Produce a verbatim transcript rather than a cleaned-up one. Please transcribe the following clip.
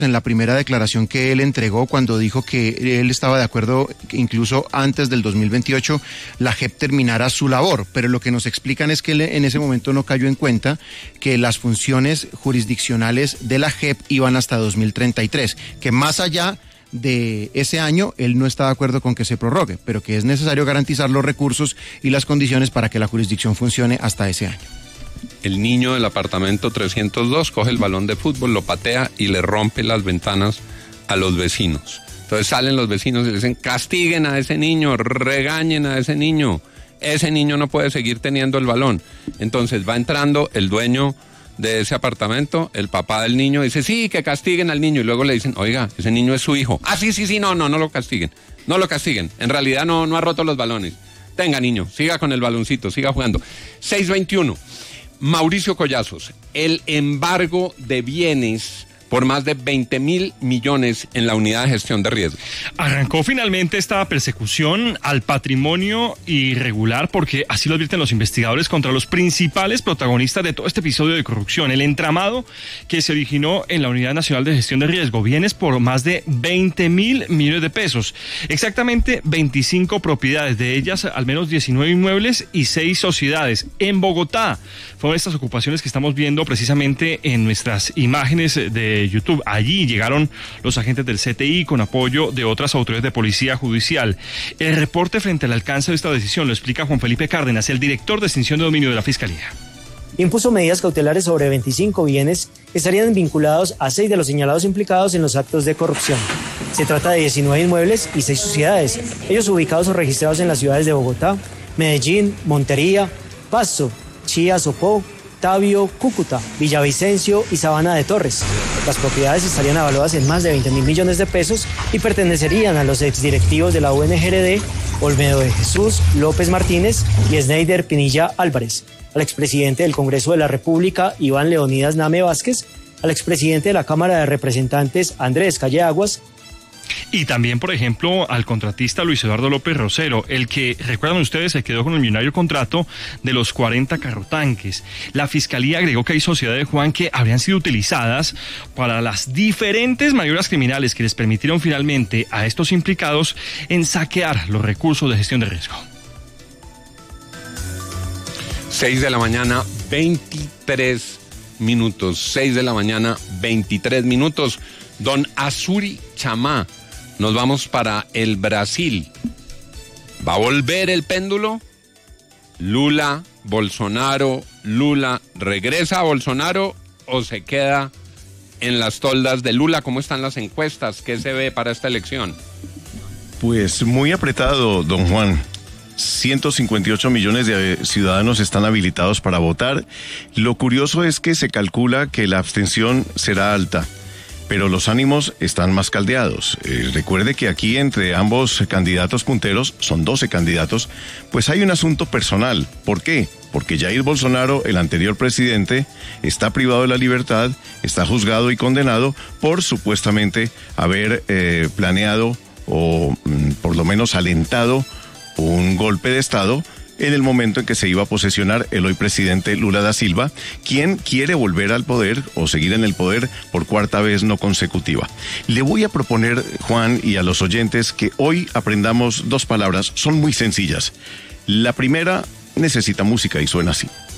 en la primera declaración que él entregó cuando dijo que él estaba de acuerdo que incluso antes del dos mil veintiocho la J E P terminara su labor, pero lo que nos explican es que él en ese momento no cayó en cuenta que las funciones jurisdiccionales de la J E P iban hasta dos mil treinta y tres, que más allá de ese año él no está de acuerdo con que se prorrogue, pero que es necesario garantizar los recursos y las condiciones para que la jurisdicción funcione hasta ese año. El niño del apartamento trescientos dos coge el balón de fútbol, lo patea y le rompe las ventanas a los vecinos. Entonces salen los vecinos y le dicen, castiguen a ese niño, regañen a ese niño. Ese niño no puede seguir teniendo el balón. Entonces va entrando el dueño de ese apartamento, el papá del niño, dice, sí, que castiguen al niño. Y luego le dicen, oiga, ese niño es su hijo. Ah, sí, sí, sí, no, no, no lo castiguen. No lo castiguen. En realidad no, no ha roto los balones. Tenga, niño, siga con el baloncito, siga jugando. seis veintiuno. Mauricio Collazos, el embargo de bienes por más de veinte mil millones en la unidad de gestión de riesgo. Arrancó finalmente esta persecución al patrimonio irregular, porque así lo advierten los investigadores, contra los principales protagonistas de todo este episodio de corrupción, el entramado que se originó en la Unidad Nacional de Gestión de Riesgo, bienes por más de veinte mil millones de pesos, exactamente veinticinco propiedades, de ellas al menos diecinueve inmuebles y seis sociedades en Bogotá. Fueron estas ocupaciones que estamos viendo precisamente en nuestras imágenes de YouTube. Allí llegaron los agentes del C T I con apoyo de otras autoridades de policía judicial. El reporte frente al alcance de esta decisión lo explica Juan Felipe Cárdenas, el director de extinción de dominio de la Fiscalía. Impuso medidas cautelares sobre veinticinco bienes que estarían vinculados a seis de los señalados implicados en los actos de corrupción. Se trata de diecinueve inmuebles y seis sociedades, ellos ubicados o registrados en las ciudades de Bogotá, Medellín, Montería, Pasto, Chía, Sopó, Tabio, Cúcuta, Villavicencio y Sabana de Torres. Las propiedades estarían avaluadas en más de veinte mil millones de pesos y pertenecerían a los exdirectivos de la U N G R D, Olmedo de Jesús, López Martínez y Sneider Pinilla Álvarez, al expresidente del Congreso de la República, Iván Leonidas Name Vázquez, al expresidente de la Cámara de Representantes, Andrés Calle Aguas, y también, por ejemplo, al contratista Luis Eduardo López Rosero, el que, recuerdan ustedes, se quedó con el millonario contrato de los cuarenta carrotanques. La Fiscalía agregó que hay sociedades, Juan, que habrían sido utilizadas para las diferentes maniobras criminales que les permitieron finalmente a estos implicados en saquear los recursos de gestión de riesgo. seis de la mañana, veintitrés minutos. seis de la mañana, veintitrés minutos. Don Azuri Chamá, nos vamos para el Brasil. ¿Va a volver el péndulo? Lula, Bolsonaro, Lula, ¿regresa a Bolsonaro o se queda en las toldas de Lula? ¿Cómo están las encuestas? ¿Qué se ve para esta elección? Pues muy apretado, don Juan. ciento cincuenta y ocho millones de ciudadanos están habilitados para votar. Lo curioso es que se calcula que la abstención será alta, pero los ánimos están más caldeados. Eh, recuerde que aquí entre ambos candidatos punteros, son doce candidatos, pues hay un asunto personal. ¿Por qué? Porque Jair Bolsonaro, el anterior presidente, está privado de la libertad, está juzgado y condenado por supuestamente haber eh, planeado o mm, por lo menos alentado un golpe de Estado en el momento en que se iba a posesionar el hoy presidente Lula da Silva, quien quiere volver al poder o seguir en el poder por cuarta vez no consecutiva. Le voy a proponer, Juan, y a los oyentes, que hoy aprendamos dos palabras, son muy sencillas. La primera necesita música y suena así.